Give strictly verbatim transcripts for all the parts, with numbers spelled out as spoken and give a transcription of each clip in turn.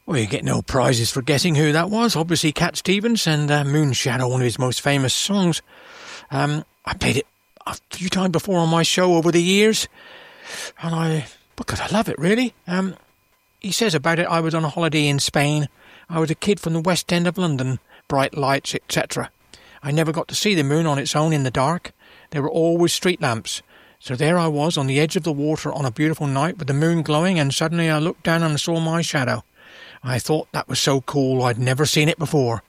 Well, you get no prizes for guessing who that was. Obviously Cat Stevens and uh, Moon Shadow, one of his most famous songs. Um, I played it a few times before on my show over the years, and I, because I love it, really. Um, he says about it, I was on a holiday in Spain. I was a kid from the West End of London, bright lights, et cetera. I never got to see the moon on its own in the dark. There were always street lamps. So there I was on the edge of the water on a beautiful night with the moon glowing, and suddenly I looked down and saw my shadow. I thought that was so cool I'd never seen it before.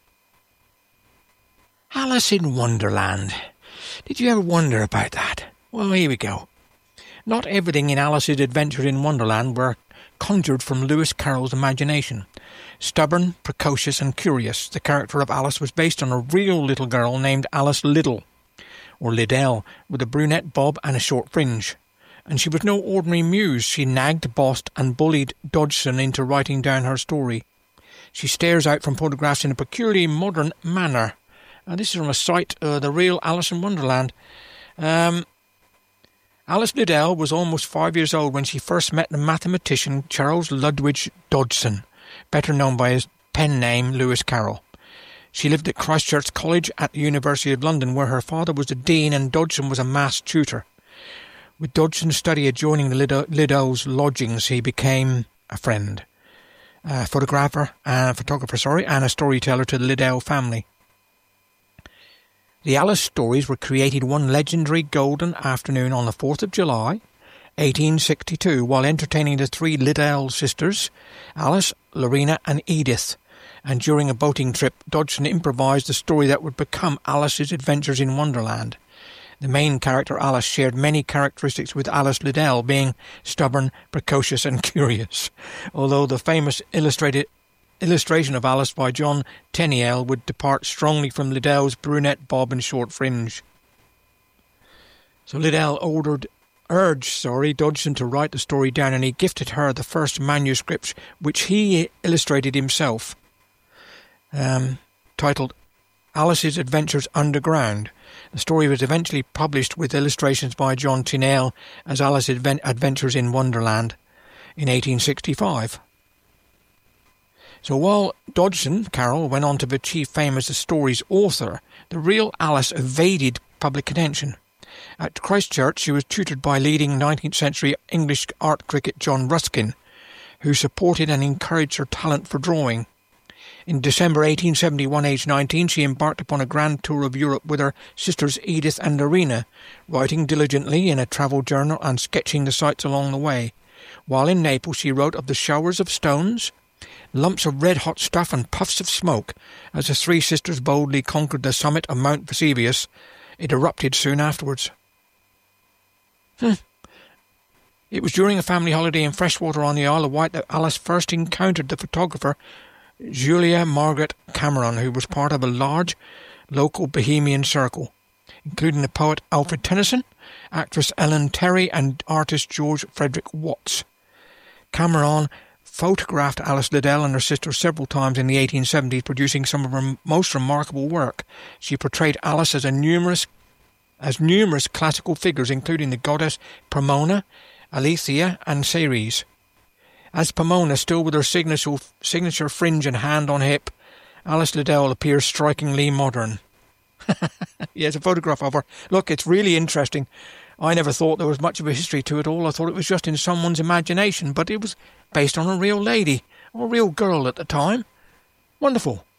Alice in Wonderland. Did you ever wonder about that? Well, here we go. Not everything in Alice's Adventures in Wonderland were conjured from Lewis Carroll's imagination. Stubborn, precocious and curious, the character of Alice was based on a real little girl named Alice Liddell, or Liddell, with a brunette bob and a short fringe. And she was no ordinary muse. She nagged, bossed and bullied Dodgson into writing down her story. She stares out from photographs in a peculiarly modern manner. And this is from a site, uh, The Real Alice in Wonderland. Um, Alice Liddell was almost five years old when she first met the mathematician Charles Ludwig Dodgson, better known by his pen name Lewis Carroll. She lived at Christ Church College at the University of London, where her father was the dean and Dodgson was a maths tutor. With Dodgson's study adjoining the Liddell, Liddell's lodgings, he became a friend, a photographer, a photographer, sorry, and a storyteller to the Liddell family. The Alice stories were created one legendary golden afternoon on the fourth of July, eighteen sixty-two, while entertaining the three Liddell sisters, Alice, Lorena and Edith. And during a boating trip, Dodgson improvised the story that would become Alice's Adventures in Wonderland. The main character, Alice, shared many characteristics with Alice Liddell, being stubborn, precocious and curious, although the famous illustrated illustration of Alice by John Tenniel would depart strongly from Liddell's brunette bob and short fringe. So Liddell ordered, urged sorry, Dodgson to write the story down, and he gifted her the first manuscript, which he illustrated himself, um, titled Alice's Adventures Underground. The story was eventually published with illustrations by John Tenniel as Alice's Adventures in Wonderland in eighteen sixty-five. So while Dodgson, Carroll, went on to achieve fame as the story's author, the real Alice evaded public attention. At Christ Church, she was tutored by leading nineteenth century English art critic John Ruskin, who supported and encouraged her talent for drawing. In December eighteen seventy-one, aged nineteen, she embarked upon a grand tour of Europe with her sisters Edith and Lorena, writing diligently in a travel journal and sketching the sights along the way. While in Naples, she wrote of the showers of stones, lumps of red-hot stuff and puffs of smoke. As the three sisters boldly conquered the summit of Mount Vesuvius, it erupted soon afterwards. Hmm. It was during a family holiday in Freshwater on the Isle of Wight that Alice first encountered the photographer Julia Margaret Cameron, who was part of a large local bohemian circle, including the poet Alfred Tennyson, actress Ellen Terry and artist George Frederick Watts. Cameron photographed Alice Liddell and her sister several times in the eighteen seventies, producing some of her most remarkable work. She portrayed Alice as a numerous as numerous classical figures, including the goddess Pomona, Aletheia and Ceres. As Pomona, still with her signature, signature fringe and hand on hip, Alice Liddell appears strikingly modern. Here's a photograph of her. Look, it's really interesting. I never thought there was much of a history to it all. I thought it was just in someone's imagination, but it was based on a real lady, or a real girl at the time. Wonderful.